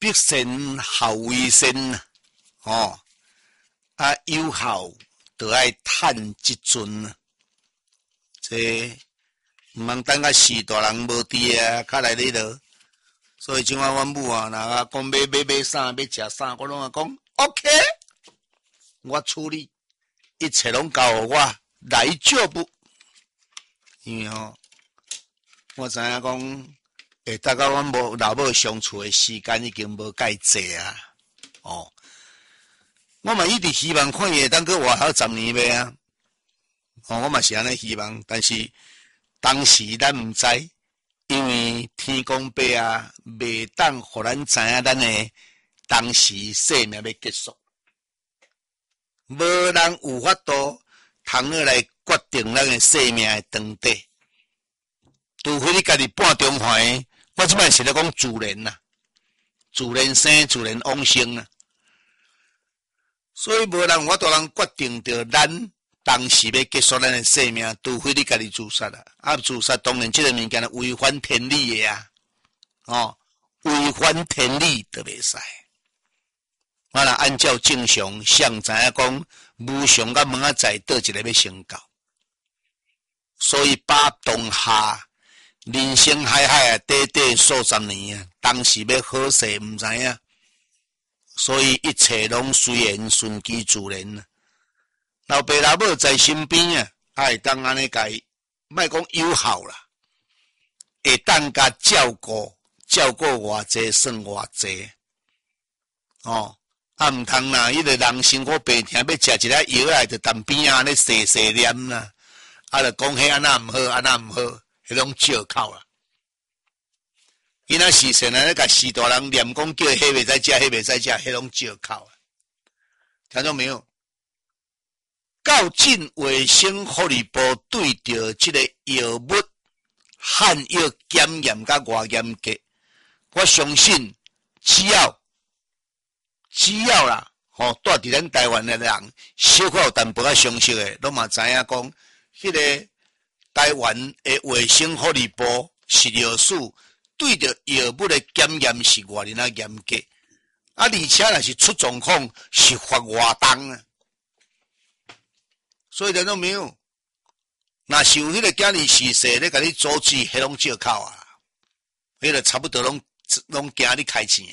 必先效为先哦，啊有效就爱趁即阵，这毋通等甲死大人无伫啊，较来咧落。所以今晚阮母啊，若讲买啥，要食啥，我拢啊讲 OK， 我处理，一切拢交互我来做不。因为我知影讲，大家阮无老母相处的时间已经无介济啊。我嘛一直希望看伊会当去活好10年呗啊。我嘛是安尼希望，但是当时咱毋知。因为天公伯啊，未当互咱知影咱的当时生命要结束，无人有法度通来决定咱的生命的长短，除非你家己半中华的。我即摆是咧讲自然呐，自然生，自然往生啊，所以无人有法度人决定着咱。当时要结束咱的生命，除非你家己自杀啦。啊，自杀当然这个物件是违反天理的啊，违反天理就袂使。我若按照正常，上知影讲无常甲门仔在倒一个要成交，所以把当下人生海海啊，短数十年啊，当时要好势毋知影，所以一切拢随缘顺其自然啊。老爸老母在身边啊，会当安尼甲伊，莫讲友好啦，会当甲照顾偌济算偌济，毋通啦，迄个人生活病痛要食一粒药来，就当边啊咧细念啦，就讲迄安那毋好，安那毋好，迄种借口啦。伊若是现在咧甲死大人念讲叫迄袂使食，迄袂使食，迄种借口啊，听到没有？到进卫生福利部对着这个药物限药检验甲外严格，我相信只要啦，住伫咱台湾的人，小可有淡薄仔常识的，拢嘛知影讲，迄个台湾的卫生福利部食药署对着药物的检验是偌尔严格，而且若是出状况是罚偌重啊。所以听到没有？若是有迄个囝儿逝世咧，甲你阻止，迄拢借口啊，迄个差不多拢惊你开钱。